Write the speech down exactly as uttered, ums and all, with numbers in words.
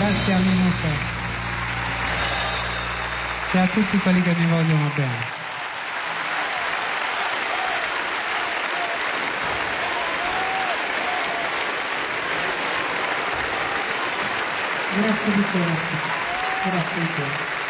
grazie a Minuto e a tutti quelli che mi vogliono bene. Grazie di cuore, grazie di cuore.